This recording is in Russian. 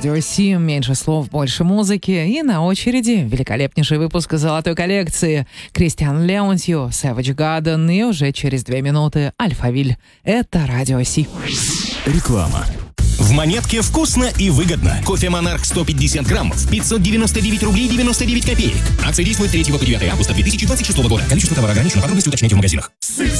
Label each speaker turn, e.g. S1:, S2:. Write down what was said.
S1: Радио Си. Меньше слов, больше музыки. И на очереди великолепнейший выпуск золотой коллекции. Кристиан Леонтью, Savage Garden и уже через 2 минуты Альфавиль. Это Радио Си.
S2: Реклама.
S3: В Монетке вкусно и выгодно. Кофе «Монарх» 150 граммов, 599 рублей 99 копеек. Акция действует 3 по 9 августа 2026 года. Количество товара ограничено. Подробности уточняйте в магазинах.